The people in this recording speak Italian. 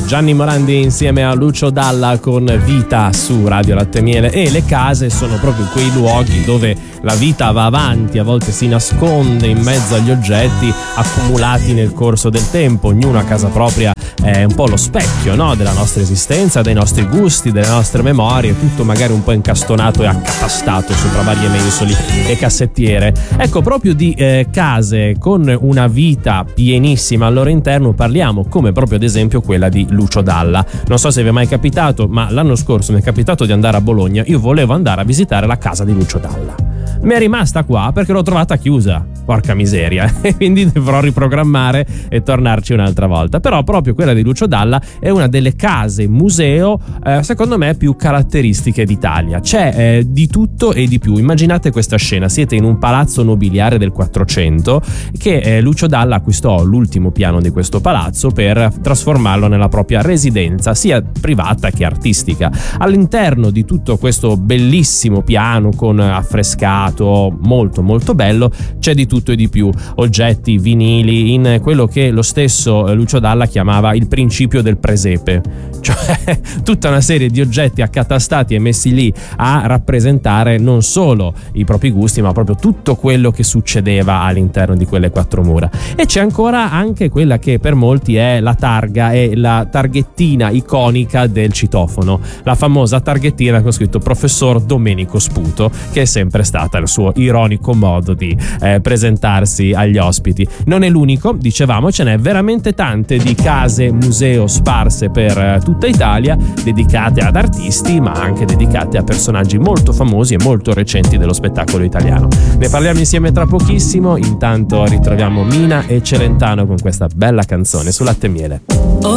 Gianni Morandi insieme a Lucio Dalla con Vita su Radio Latte e Miele. E le case sono proprio quei luoghi dove la vita va avanti, a volte si nasconde in mezzo agli oggetti accumulati nel corso del tempo. Ognuno a casa propria è un po' lo specchio, no? Della nostra esistenza, dei nostri gusti, delle nostre memorie, tutto magari un po' incastonato e accatastato sopra varie mensoli e cassettiere. Ecco, proprio di case con una vita pienissima al loro interno parliamo, come proprio ad esempio quella di Lucio Dalla. Non so se vi è mai capitato, ma l'anno scorso mi è capitato di andare a Bologna. Io volevo andare a visitare la casa di Lucio Dalla. Mi è rimasta qua perché l'ho trovata chiusa, porca miseria, e quindi dovrò riprogrammare e tornarci un'altra volta. Però proprio quella di Lucio Dalla è una delle case museo secondo me più caratteristiche d'Italia. C'è di tutto e di più. Immaginate questa scena: siete in un palazzo nobiliare del 400 che Lucio Dalla acquistò l'ultimo piano di questo palazzo per trasformarlo nella propria residenza sia privata che artistica. All'interno di tutto questo bellissimo piano con affrescato molto molto bello c'è di tutto e di più: oggetti, vinili, in quello che lo stesso Lucio Dalla chiamava il principio del presepe, cioè tutta una serie di oggetti accatastati e messi lì a rappresentare non solo i propri gusti ma proprio tutto quello che succedeva all'interno di quelle quattro mura. E c'è ancora anche quella che per molti è la targa e la targhettina iconica del citofono, la famosa targhettina con scritto professor Domenico Sputo, che è sempre stata il suo ironico modo di presentarsi agli ospiti. Non è l'unico, dicevamo, ce n'è veramente tante di case museo sparse per tutta Italia, dedicate ad artisti ma anche dedicate a personaggi molto famosi e molto recenti dello spettacolo italiano. Ne parliamo insieme tra pochissimo, intanto ritroviamo Mina e Celentano con questa bella canzone su Latte e Miele.